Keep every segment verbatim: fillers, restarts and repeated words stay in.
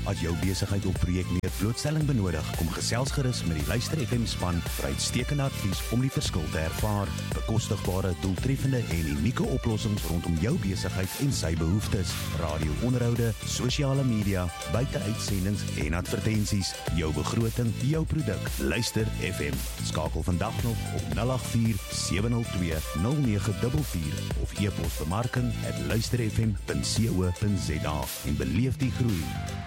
As jou besigheid of projek meer blootstelling benodig, kom gesels gerus met die Luister F M span vir uitstekende advies om die verskil te ervaar. Bekostigbare, doeltreffende en unieke oplossings rondom jou besigheid en sy behoeftes. Radio-onderhoude, sosiale media, buite-uitsendings en advertensies. Jou begroting, jou produk. Luister F M. Skakel vandag nog op nul agt vier sewe nul twee nul nege vier vier of e-pos bemarking at luisterfm punt co punt za en beleef die groei.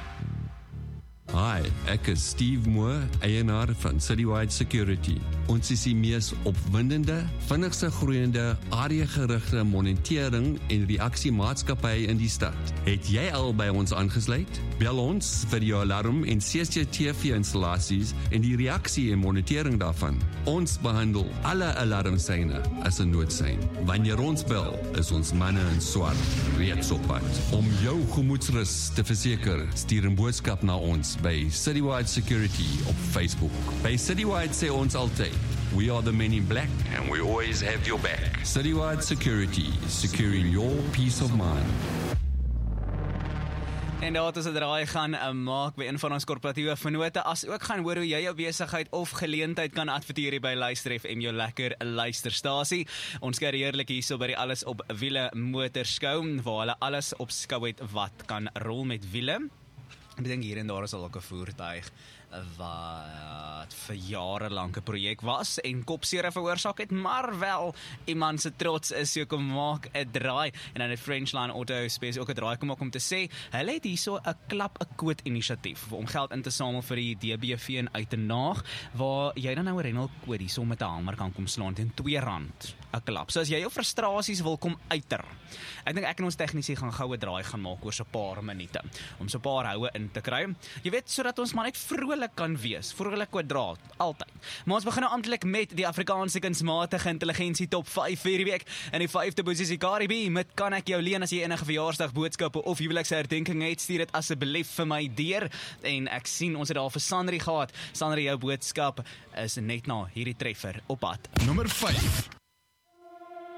Hi, ek is Steve Moore, eienaar van Citywide Security. Ons is die mees opwindende, vinnigste groeiende, areagerigte monitering en reaksiemaatskappy in die stad. Het jy al by ons aangesluit? Bel ons vir jou alarm en C C T V-installasies en die reaksie en monitering daarvan. Ons behandel alle alarmseine as 'n noodsein. Wanneer ons bel, is ons manne in swart reeds op pad. Om jou gemoedsrus te verseker, stuur 'n boodskap na ons by Citywide Security op Facebook. By Citywide sê ons altyd, we are the men in black and we always have your back. Citywide Security, securing your peace of mind. En daar het ons 'n draai gaan uh, maak by een van ons korporatiewe vennote, as ook gaan hoor hoe jy jou besigheid of geleentheid kan adverteer hier by Luister F M, jou lekker luisterstasie. Ons kyk heerlik hierso by die Alles op Wiele motorskou, waar hulle alles op skou het wat kan rol met wiele. Ek dink hier en daar is al ook 'n voertuig wat vir jare lank 'n projek was en kopseere veroorsaak het, maar wel iemand se trots is, so kom maak 'n draai. En dan het Frenchline Auto Space ook 'n draai kom maak om te sê, hulle het hierso 'n klap 'n koot inisiatief om geld in te samel vir die D B V in Uitenaag, waar jy dan nou 'n rendelkoot hierso met 'n hamer kan kom slaan teen twee rand 'n klap. So as jy jou frustrasies wil kom uiter, ek dink ek en ons tegnisie gaan goue draai gaan maak oor so 'n paar minute om so 'n paar houe in te kry. Jy weet, sodat ons maar net vrolik kan wees, vrolik kwadraat, altyd. Maar ons begin nou amptelik met die Afrikaanse kunsmatige intelligensie top vyf vir die week. In die vyfde posisie Caribee met Kan ek jou leen? As jy enige verjaarsdag boodskappe of huwelikse herdenking het, stuur dit asseblief vir my deur. En ek sien ons het daar vir Sandri gehad. Sandri, jou boodskap is net na hierdie treffer op pad. Nommer vyf.